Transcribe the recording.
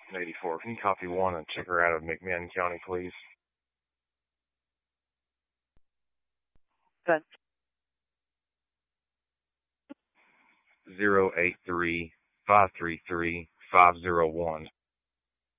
84. Can you copy 1 and check her out of McMinn County, please? Good. 083-533-501.